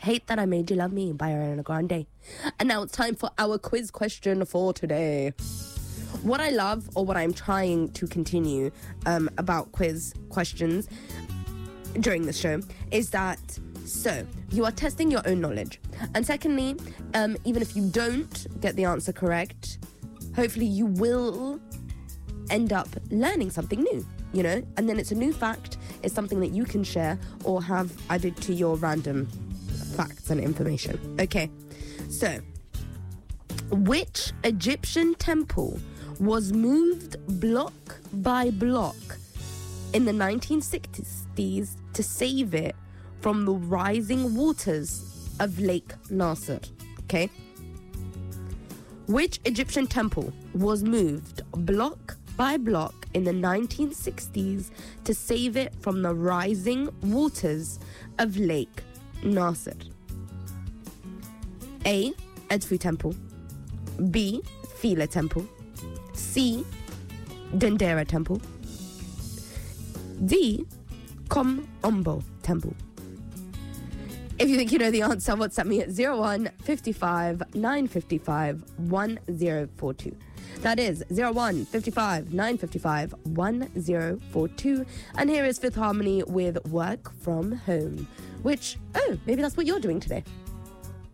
Hate That I Made You Love Me by Ariana Grande. And now it's time for our quiz question for today. What I love, or what I'm trying to continue about quiz questions during this show, is that, so, you are testing your own knowledge. And secondly, even if you don't get the answer correct, hopefully you will end up learning something new, you know? And then it's a new fact, it's something that you can share or have added to your random facts and information. Okay, so, which Egyptian temple was moved block by block in the 1960s to save it from the rising waters of Lake Nasser? Okay? Which Egyptian temple was moved block by block in the 1960s to save it from the rising waters of Lake Nasser? A. Edfu Temple. B. Philae Temple. C. Dendera Temple. D. Kom Ombo Temple. If you think you know the answer, WhatsApp me at 01 55 955 1042. That is 01 55 955 1042. And here is Fifth Harmony with Work From Home, which, maybe that's what you're doing today.